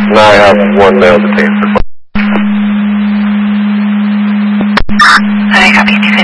And I have one male detained for I copy.